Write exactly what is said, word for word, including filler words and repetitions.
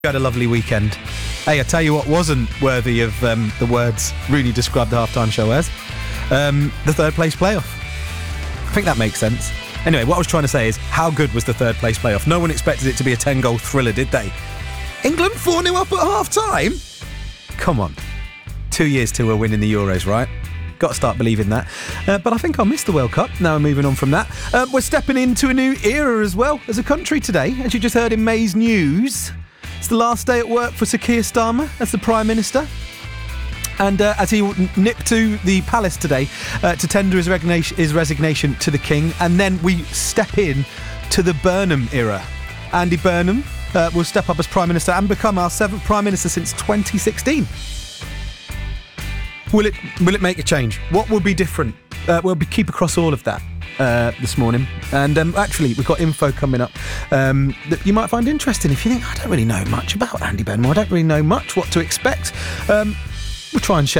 Had a lovely weekend. Hey, I tell you what wasn't worthy of um, the words Rooney described the halftime show as. Um, the third place playoff. I think that makes sense. Anyway, what I was trying to say is, how good was the third place playoff? No one expected it to be a ten-goal thriller, did they? England four nil up at half-time? Come on. Two years till we're winning the Euros, right? Got to start believing that. Uh, but I think I'll miss the World Cup. Now we're moving on from that. Uh, we're stepping into a new era as well as a country today. As you just heard in May's news, it's the last day at work for Sir Keir Starmer as the Prime Minister. And uh, as he nipped to the palace today uh, to tender his resignation, his resignation to the King. And then we step in to the Burnham era. Andy Burnham uh, will step up as Prime Minister and become our seventh Prime Minister since twenty sixteen. Will it will it make a change? What will be different? Uh, we'll be keep across all of that uh, this morning. And um, actually, we've got info coming up um, that you might find interesting if you think, I don't really know much about Andy Burnham. I don't really know much what to expect. Um, we'll try and share